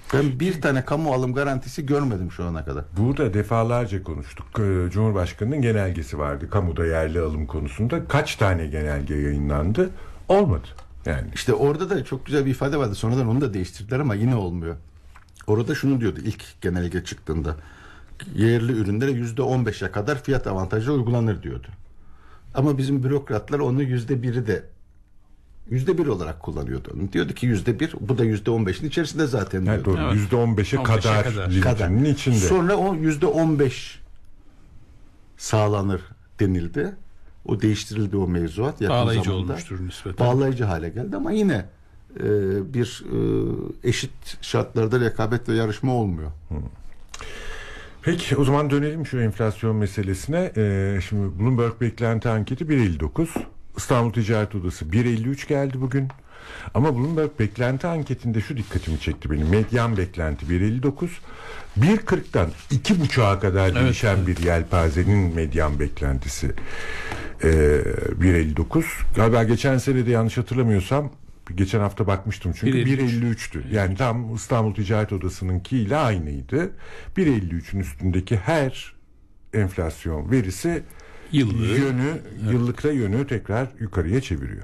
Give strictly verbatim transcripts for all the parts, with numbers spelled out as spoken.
Ben bir tane kamu alım garantisi görmedim şu ana kadar. Burada defalarca konuştuk. Cumhurbaşkanının genelgesi vardı kamuda yerli alım konusunda. Kaç tane genelge yayınlandı? Olmadı. Yani işte orada da çok güzel bir ifade vardı. Sonradan onu da değiştirdiler ama yine olmuyor. Orada şunu diyordu ilk genelge çıktığında. Yerli ürünlere yüzde on beşe kadar fiyat avantajı uygulanır diyordu. Ama bizim bürokratlar onu yüzde biri de yüzde bir olarak kullanıyordu. Diyordu ki yüzde bir, bu da yüzde on beşin içerisinde zaten diyordu. Evet, doğru. Yüzde on beşe kadar, kadar. kadar. içinde. Sonra o yüzde on beş sağlanır denildi. O değiştirildi o mevzuat. Bağlayıcı zamanda. Olmuştur nispeten. Bağlayıcı hale geldi ama yine e, bir e, eşit şartlarda rekabet ve yarışma olmuyor. Hmm. Peki o zaman dönelim şu enflasyon meselesine. Ee, şimdi Bloomberg beklenti anketi bir virgül elli dokuz. İstanbul Ticaret Odası bir virgül elli üç geldi bugün. Ama Bloomberg beklenti anketinde şu dikkatimi çekti benim. Medyan beklenti bir virgül elli dokuz. bir virgül kırktan iki buçuğa kadar evet, değişen evet. bir yelpazenin medyan beklentisi ee, bir virgül elli dokuz. Galiba geçen sene de yanlış hatırlamıyorsam geçen hafta bakmıştım çünkü bir virgül elli üçtü. Yani tam İstanbul Ticaret Odası'nınki ile aynıydı. bir virgül elli üçün üstündeki her enflasyon verisi Yıllığı, yönü, evet. yıllıkta yönü tekrar yukarıya çeviriyor.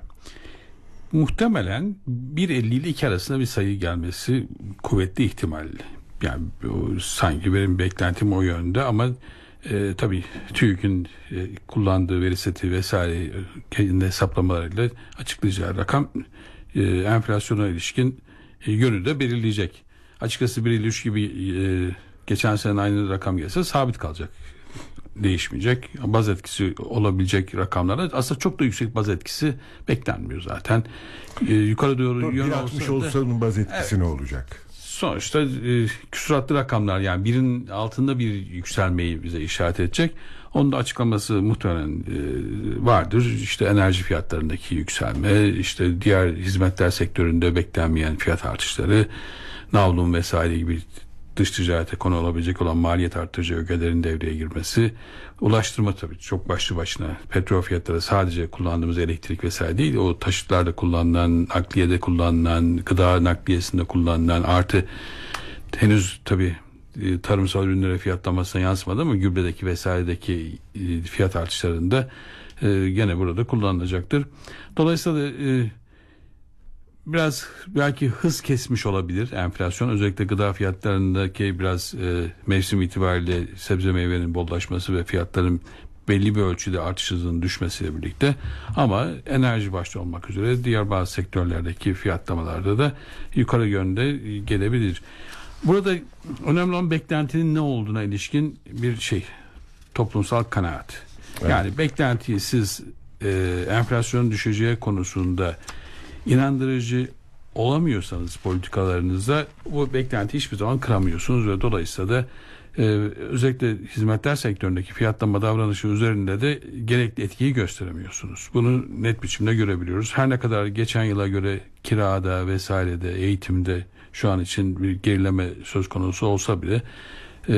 Muhtemelen bir virgül elli ile iki arasında bir sayı gelmesi kuvvetli ihtimalli. Yani o, sanki benim beklentim o yönde ama e, tabii TÜİK'in e, kullandığı veri seti vesaire kendi hesaplamalarıyla açıklayacağı rakam e, enflasyona ilişkin e, yönü de belirleyecek. Açıkçası bir virgül elli üç gibi e, geçen sene aynı rakam gelse sabit kalacak. Değişmeyecek. Baz etkisi olabilecek rakamlarda aslında çok da yüksek baz etkisi beklenmiyor zaten. Ee, yukarı doğru yön olsa olsa onun baz etkisi evet. ne olacak? Sonuçta e, küsuratlı rakamlar yani birin altında bir yükselmeyi bize işaret edecek. Onun da açıklaması muhtemelen e, vardır. İşte enerji fiyatlarındaki yükselme, işte diğer hizmetler sektöründe beklenmeyen fiyat artışları, navlun vesaire gibi dış ticarete konu olabilecek olan maliyet artırıcı ögelerin devreye girmesi, ulaştırma tabii çok başlı başına petrol fiyatları sadece kullandığımız elektrik vesaire değil, o taşıtlarda kullanılan, nakliyede kullanılan, gıda nakliyesinde kullanılan artı henüz tabii tarımsal ürünlere fiyatlamasına yansımadı ama gübredeki vesairedeki fiyat artışlarında gene burada kullanılacaktır. Dolayısıyla e, biraz belki hız kesmiş olabilir enflasyon. Özellikle gıda fiyatlarındaki biraz e, mevsim itibariyle sebze meyvenin bollaşması ve fiyatların belli bir ölçüde artış hızının düşmesiyle birlikte ama enerji başta olmak üzere diğer bazı sektörlerdeki fiyatlamalarda da yukarı yönde gelebilir. Burada önemli olan beklentinin ne olduğuna ilişkin bir şey, toplumsal kanaat. Evet. Yani beklentiyi siz e, enflasyonun düşeceği konusunda inandırıcı olamıyorsanız politikalarınızda bu beklenti hiçbir zaman kıramıyorsunuz ve dolayısıyla da e, özellikle hizmetler sektöründeki fiyatlama davranışı üzerinde de gerekli etkiyi gösteremiyorsunuz. Bunu net biçimde görebiliyoruz. Her ne kadar geçen yıla göre kirada vesairede, eğitimde şu an için bir gerileme söz konusu olsa bile e,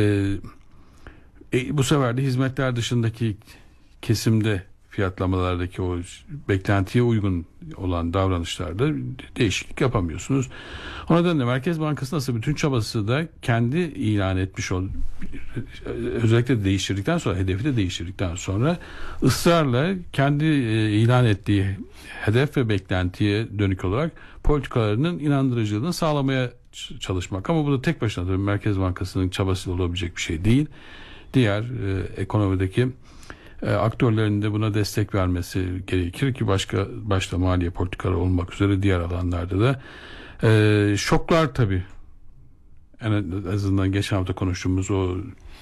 e, bu sefer de hizmetler dışındaki kesimde fiyatlamalardaki o beklentiye uygun olan davranışlarda değişiklik yapamıyorsunuz. O nedenle Merkez Bankası nasıl bütün çabası da kendi ilan etmiş ol, özellikle değiştirdikten sonra, hedefi de değiştirdikten sonra ısrarla kendi e, ilan ettiği hedef ve beklentiye dönük olarak politikalarının inandırıcılığını sağlamaya çalışmak. Ama bu da tek başına tabii Merkez Bankası'nın çabasıyla olabilecek bir şey değil. Diğer e, ekonomideki E, aktörlerin de buna destek vermesi gerekir ki başka başta maliye politikaları olmak üzere diğer alanlarda da e, şoklar tabii en azından geçen hafta konuştuğumuz o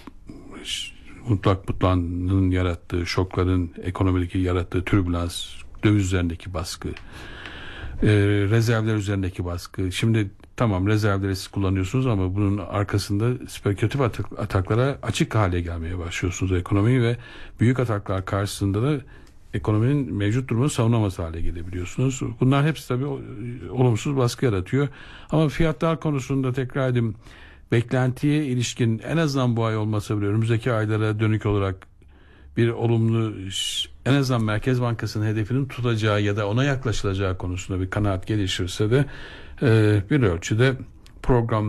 mutlak mutlanın yarattığı şokların ekonomideki yarattığı türbülans, döviz üzerindeki baskı, e, rezervler üzerindeki baskı. Şimdi tamam rezervleri siz kullanıyorsunuz ama bunun arkasında spekülatif atak, ataklara açık hale gelmeye başlıyorsunuz ekonomiyi ve büyük ataklar karşısında da ekonominin mevcut durumunu savunamaz hale gelebiliyorsunuz. Bunlar hepsi tabii olumsuz baskı yaratıyor. Ama fiyatlar konusunda tekrar edeyim, beklentiye ilişkin en azından bu ay olmasa bile önümüzdeki aylara dönük olarak bir olumlu, en azından Merkez Bankası'nın hedefinin tutacağı ya da ona yaklaşılacağı konusunda bir kanaat gelişirse de e, bir ölçüde program